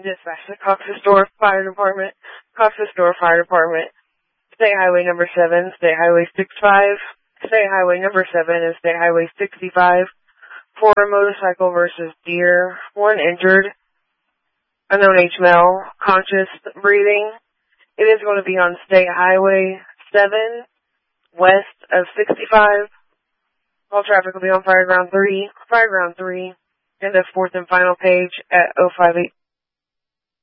Dispatch to Cox's Fire Department. Cox's Fire Department. State Highway number 7, State Highway 65. State Highway number 7 and State Highway 65. 4 motorcycle versus deer. 1 injured. Unknown H male. Conscious breathing. It is going to be on State Highway 7, west of 65. All traffic will be on Fireground 3. Fireground 3. And the 4th and final page at 058.